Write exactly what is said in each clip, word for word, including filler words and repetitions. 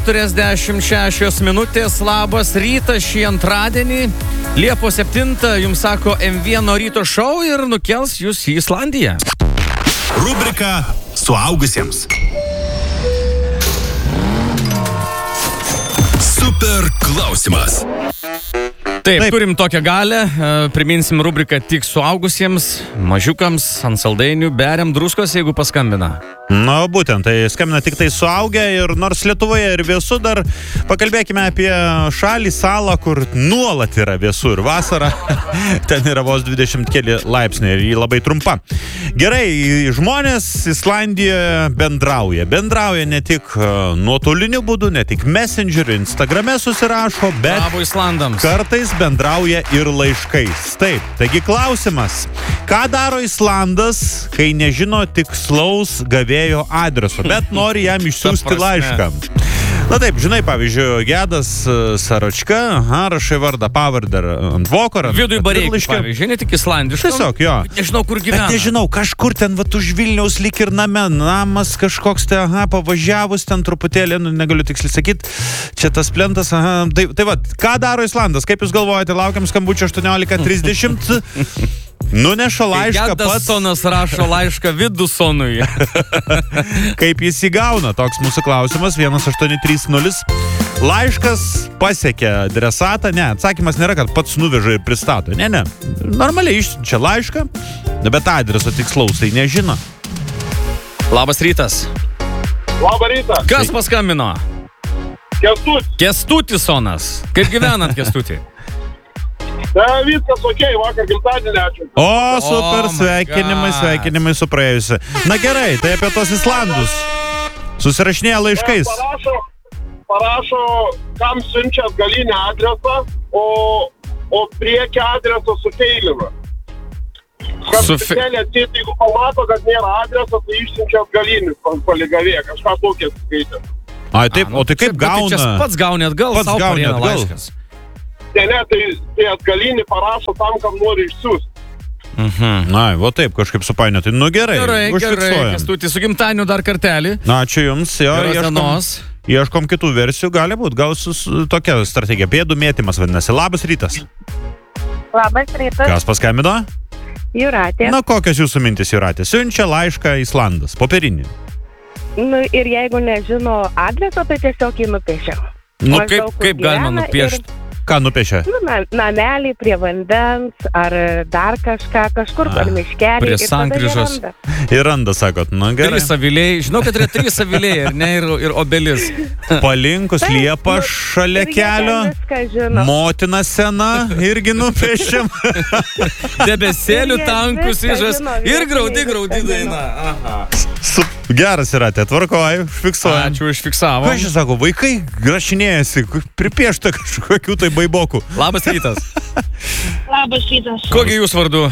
keturiasdešimt šešios minutės, labas rytas šį antradienį. Liepos septintą jums sako M vienas ryto šou ir nukels jūs į Islandiją. Rubrika suaugusiems. Super klausimas. Taip, Taip, turim tokią galę, priminsim rubriką tik suaugusiems, mažiukams, ant saldainių, beriam druskos, jeigu paskambina. Na, būtent, tai skambina tik tai suaugę ir nors Lietuvoje ir vėsu, dar pakalbėkime apie šalį, salą, kur nuolat yra vėsu ir vasara. Ten yra vos dvidešimt keli laipsniai ir jį labai trumpa. Gerai, žmonės Islandijoje bendrauja. Bendrauja ne tik nuotoliniu būdu, ne tik Messengeriu, Instagrame susirašo, bet Bravo Islandams. Kartais bendrauja ir laiškais. Taip, taigi klausimas. Ką daro Islandas, kai nežino tikslaus gavėjo adreso, bet nori jam išsiųsti laišką? Na taip, žinai, pavyzdžiui, Gedas Saročka, aha, rašai vardą, pavardę ant voko. Vidui Bareikis, pavyzdžiui, ne tik islandiškam. Tiesiog, jo. Nežinau, kur gyvena. Bet nežinau, kažkur ten, va, už Vilniaus lyg ir name, namas kažkoks, tai, aha, pavažiavus ten truputėlį, nu, negaliu tiksliai sakyti, čia tas plentas, aha, tai, tai va, ką daro Islandas, kaip jūs galvojate, laukiam skambučio aštuoniolika trisdešimt. Nuneša laišką pats. Gedasonas rašo laišką Vidusonui. Kaip jis įgauna, toks mūsų klausimas, vienas aštuoni trys nulis. Laiškas pasiekia adresatą, ne, atsakymas nėra, kad pats nuveža ir pristato, ne, ne. Normaliai išsiunčia laišką, bet adreso tikslaus tai nežino. Labas rytas. Labą rytą. Kas paskambino? Kęstutis. Kęstutisonas. Kaip gyvenat, Kęstutį? Da, viskas okei, vakar gimtadienį, ačiū. O, super, Oh sveikinimai, my God. sveikinimai su praėjusi. Na gerai, tai apie tos Islandus. Susirašinėja laiškais. Parašo, parašo, kam siunčia atgalinį adresą, o, o priekį adresą sufeilina. Kad Sufe- specialiai atsėti, jeigu pamato, kad nėra adreso, tai išsiunčia atgalinį paligavė, kažką tokį skaitė. Ai, taip, o tai kaip Bet gauna? čia pats gauni atgal, Pats sau gauni pareina atgal. laiškas. Ne, ne, tai, tai atgalinį parašo tam, kam nori išsiųsti. Mhm. Na, va taip, kažkaip supainioti. Nu gerai, Gerai, gerai, užfiksuojam. Kęstutį, su gimtadieniu dar kartelį. Na, ačiū jums, jo, Geros ieškom, dienos. ieškom kitų versijų, gali būti, gal su, su tokia strategija, pėdų mėtymas vadinasi. Labas rytas. Labas rytas, Kas paskambino? Jūratė. Na, kokios jūsų mintis, Jūratė? Siunčia laišką Islandas, popierinį. Nu, ir jeigu nežino adreso, tai tiesiog jį nupiešia. Nu, Maždaug, kaip, kur kaip galima gyvena nupiešti? Ką nupiešia? Nu, na, namelį prie vandens, ar dar kažką, kažkur A, per miškelį. prie ir tada jie sankryžos. randa. Ir randa, sakot, na gerai. Trys aviliai. Žinau, kad yra trys aviliai, ir ne, ir, ir obelis. Palinkus Taip, liepa nu, šalia ir jie kelio. ten viską žino. Motina sena, irgi nupiešiam. Debesėlių Ir jie tankus viską ižas. žino, Ir vietiniai graudi, graudi viską daina. Aha. Su, geras yra, tai tvarkoju, užfiksuojam. Ačiū, užfiksavo. Ką šis sako, vaikai rašinėjasi, pripiešta kažkokių tai baibokų. Labas rytas. Labas rytas, Kogi jūs vardu?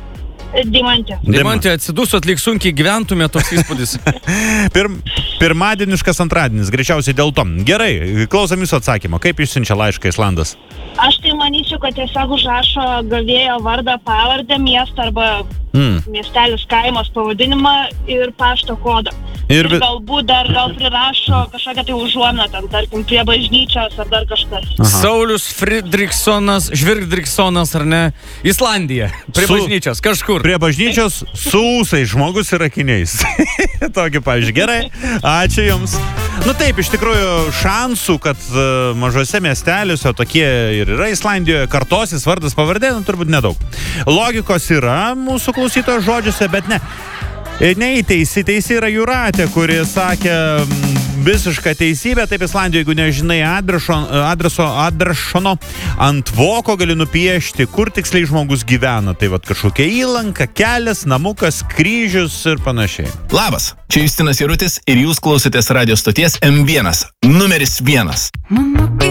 Dimantė. Dimantė, atsidusot, lyg sunkiai gyventume, toks įspūdis. Pirm, pirmadieniškas antradienis, greičiausiai dėl to. Gerai, klausom jūsų atsakymą. Kaip jūs siunčia laišką Islandas? Aš tai manyčiau, kad tiesiog užrašo gavėjo vardą, pavardę, miestą arba Mm. miestelis, kaimas, pavadinimą ir pašto kodą. Ir Ir vi- galbūt dar gal prirašo kažkokią tai užuominą, ten, tarkim, prie bažnyčios ar dar kažkas. Saulius Fridriksonas, Žvirgdriksonas, ar ne? Islandija. Prie Su- bažnyčios, kažkur. Prie bažnyčios su ūsais žmogus ir akiniais. Tokį, pavyzdžiui, gerai. Ačiū jums. Nu taip, iš tikrųjų, šansų, kad uh, mažose miesteliuose tokie ir yra Islandijoje, kartosis vardas pavardė, nu, turbūt nedaug. Logikos yra mūsų klausytojo žodžiuose, bet ne. Neįteisi, teisi yra Jūratė, kuri sakė mm, visišką teisybę. Taip, Islandijoje, jeigu nežinai adreso, adreso, adresono, ant voko gali nupiešti, kur tiksliai žmogus gyvena. Tai vat kažkokia įlanka, kelias, namukas, kryžius ir panašiai. Labas, čia Justinas Jarutis ir jūs klausotės radio stoties M vienas, numeris vienas.